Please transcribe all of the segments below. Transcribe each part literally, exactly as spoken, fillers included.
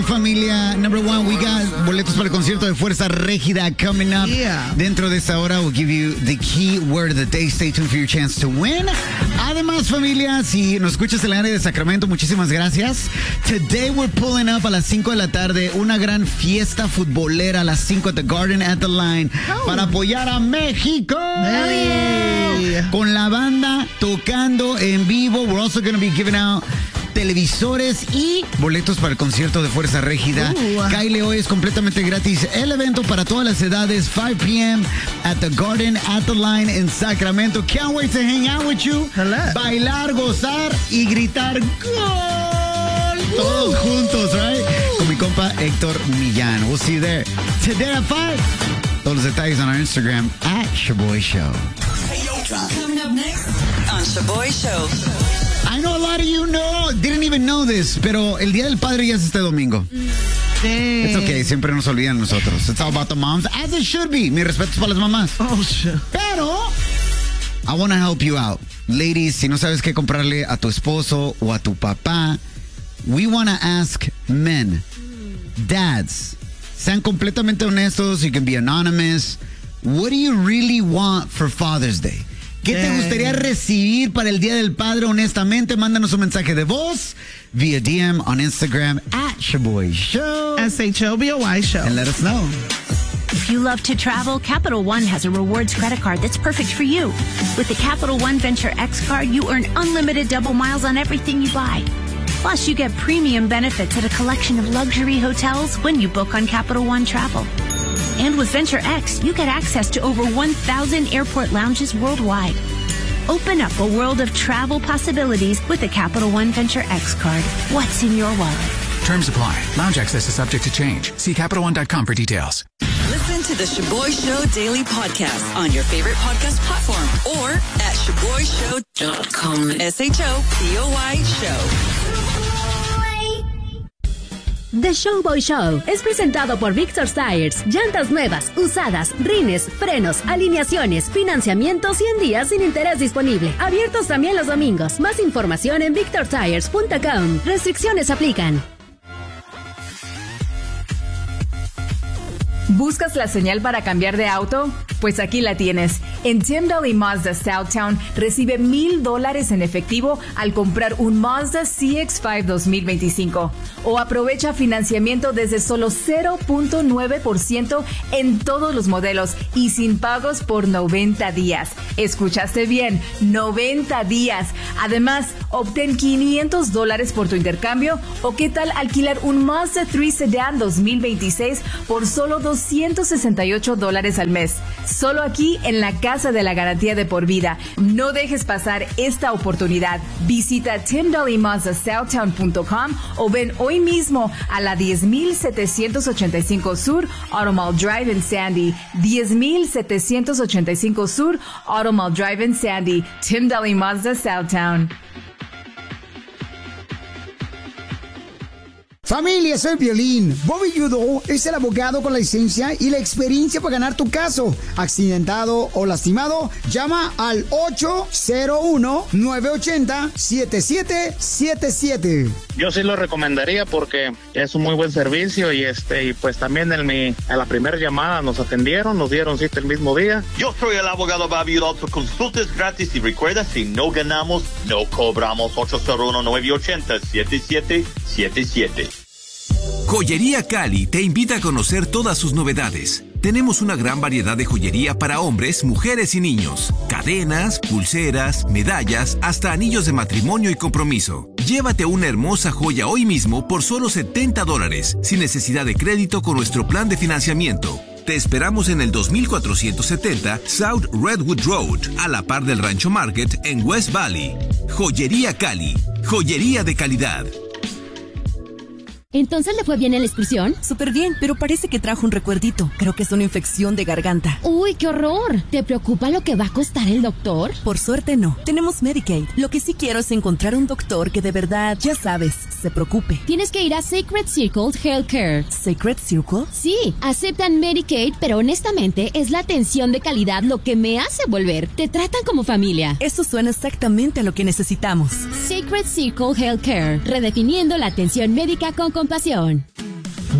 Familia, number one, we got boletos para el concierto de Fuerza Régida coming up. Yeah. Dentro de esta hora, we'll give you the key word of the day. Stay tuned for your chance to win. Además, familia, si nos escuchas en el área de Sacramento, muchísimas gracias. Today we're pulling up a las cinco de la tarde una gran fiesta futbolera a las cinco at the Garden at the Line oh. para apoyar a México. Hey. Con la banda tocando en vivo. We're also going to be giving out televisores y boletos para el concierto de Fuerza Régida. Uh. Kyle, hoy es completamente gratis el evento para todas las edades, five p.m. at the Garden at the Line in Sacramento. Can't wait to hang out with you. Hello. Bailar, gozar y gritar ¡Gol! Todos juntos, right? Con mi compa Héctor Millán. We'll see you there today at five. Todos los detalles on our Instagram at Shaboy Show. Coming up next on Shaboy Show. I know a lot of you know, didn't even know this, pero el Día del Padre ya es este domingo. Sí. It's okay, siempre nos olvidan nosotros. It's all about the moms, as it should be. Mi respeto para las mamás. Oh, shit. Pero, I want to help you out. Ladies, si no sabes qué comprarle a tu esposo o a tu papá, we want to ask men, dads, sean completamente honestos, you can be anonymous. What do you really want for Father's Day? ¿Qué te gustaría recibir para el Día del Padre? Honestamente, mándanos un mensaje de voz via D M on Instagram at Shaboy Show. S H O B O Y Show. And let us know. If you love to travel, Capital One has a rewards credit card that's perfect for you. With the Capital One Venture X card, you earn unlimited double miles on everything you buy. Plus, you get premium benefits at a collection of luxury hotels when you book on Capital One Travel. And with Venture X, you get access to over one thousand airport lounges worldwide. Open up a world of travel possibilities with the Capital One Venture X card. What's in your wallet? Terms apply. Lounge access is subject to change. See Capital One dot com for details. Listen to the Shaboy Show Daily Podcast on your favorite podcast platform or at shaboy show dot com. S H O B O Y Show. The Showboy Show es presentado por Victor Tires. Llantas nuevas, usadas, rines, frenos, alineaciones, financiamiento cien días sin interés disponible. Abiertos también los domingos. Más información en victor tires punto com. Restricciones aplican. ¿Buscas la señal para cambiar de auto? Pues aquí la tienes. En Tim Daly Mazda Southtown recibe mil dólares en efectivo al comprar un Mazda C X cinco dos mil veinticinco. O aprovecha financiamiento desde solo cero punto nueve por ciento en todos los modelos y sin pagos por noventa días. Escuchaste bien, noventa días. Además, obtén quinientos dólares por tu intercambio. ¿O qué tal alquilar un Mazda tres Sedan dos mil veintiséis por solo doscientos sesenta y ocho dólares al mes? Solo aquí en la Casa de la Garantía de por vida. No dejes pasar esta oportunidad. Visita tim daly mazda southtown punto com o ven hoy mismo a la diez mil setecientos ochenta y cinco Sur Automall Drive en Sandy. diez mil setecientos ochenta y cinco Sur Automall Drive en Sandy. Tim Daly Mazda Southtown. Familia, soy Violín. Bobby Yudo es el abogado con la licencia y la experiencia para ganar tu caso. Accidentado o lastimado, llama al ocho cero uno, nueve ocho cero, siete siete siete siete. Yo sí lo recomendaría porque es un muy buen servicio y este y pues también en mi en la primera llamada nos atendieron, nos dieron cita el mismo día. Yo soy el abogado Bobby Yudo, tu consulta es gratis y recuerda, si no ganamos, no cobramos. Ocho cero uno, nueve ocho cero, siete siete siete siete. Joyería Cali te invita a conocer todas sus novedades. Tenemos una gran variedad de joyería para hombres, mujeres y niños. Cadenas, pulseras, medallas, hasta anillos de matrimonio y compromiso. Llévate una hermosa joya hoy mismo por solo setenta dólares, sin necesidad de crédito con nuestro plan de financiamiento. Te esperamos en el dos mil cuatrocientos setenta South Redwood Road, a la par del Rancho Market en West Valley. Joyería Cali, joyería de calidad. ¿Entonces le fue bien en la excursión? Súper bien, pero parece que trajo un recuerdito. Creo que es una infección de garganta. ¡Uy, qué horror! ¿Te preocupa lo que va a costar el doctor? Por suerte no. Tenemos Medicaid. Lo que sí quiero es encontrar un doctor que de verdad, ya sabes, se preocupe. Tienes que ir a Sacred Circle Healthcare. ¿Sacred Circle? Sí, aceptan Medicaid, pero honestamente es la atención de calidad lo que me hace volver. Te tratan como familia. Eso suena exactamente a lo que necesitamos. Sacred Circle Healthcare, redefiniendo la atención médica con compasión.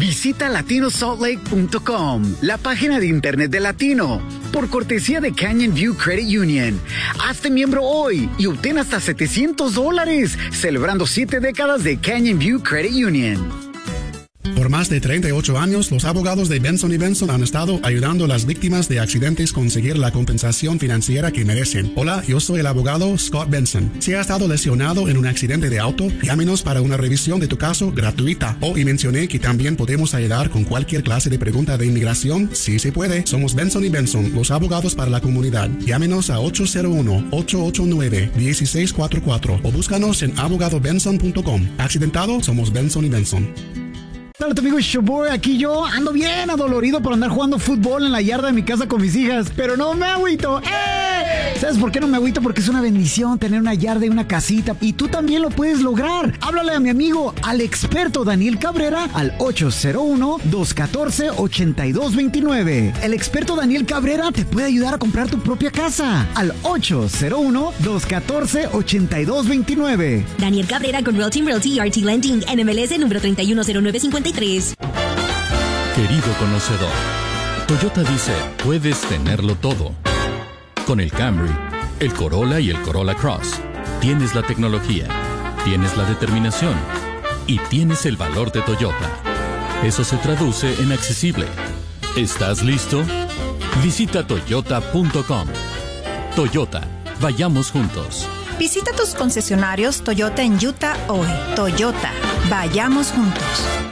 Visita latino salt lake punto com, la página de internet de Latino, por cortesía de Canyon View Credit Union. Hazte miembro hoy y obtén hasta setecientos dólares, celebrando siete décadas de Canyon View Credit Union. Por más de treinta y ocho años, los abogados de Benson y Benson han estado ayudando a las víctimas de accidentes a conseguir la compensación financiera que merecen. Hola, yo soy el abogado Scott Benson. Si has estado lesionado en un accidente de auto, llámenos para una revisión de tu caso gratuita. Oh, y mencioné que también podemos ayudar con cualquier clase de pregunta de inmigración. Sí se puede. Somos Benson y Benson, los abogados para la comunidad. Llámenos a ocho cero uno, ocho ocho nueve, uno seis cuatro cuatro o búscanos en abogado benson punto com. Accidentado, somos Benson y Benson. Hola, tu amigo Showboy, aquí yo ando bien adolorido por andar jugando fútbol en la yarda de mi casa con mis hijas, pero no me agüito. ¡Eh! ¿Sabes por qué no me agüito? Porque es una bendición tener una yarda y una casita, y tú también lo puedes lograr. Háblale a mi amigo, al experto Daniel Cabrera, al ocho cero uno, dos uno cuatro, ocho dos dos nueve. El experto Daniel Cabrera te puede ayudar a comprar tu propia casa, al ocho cero uno, dos uno cuatro, ocho dos dos nueve. Daniel Cabrera con Realty Realty R T Lending, N M L S número tres uno cero nueve cinco tres. Querido conocedor, Toyota dice, puedes tenerlo todo. Con el Camry, el Corolla y el Corolla Cross, tienes la tecnología, tienes la determinación y tienes el valor de Toyota. Eso se traduce en accesible. ¿Estás listo? Visita toyota punto com. Toyota, vayamos juntos. Visita tus concesionarios Toyota en Utah hoy. Toyota, vayamos juntos.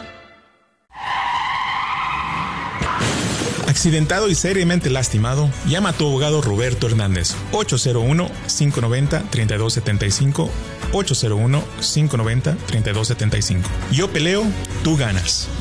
Accidentado y seriamente lastimado, llama a tu abogado Roberto Hernández. ocho cero uno, cinco nueve cero, tres dos siete cinco. ocho cero uno, cinco nueve cero, tres dos siete cinco. Yo peleo, tú ganas.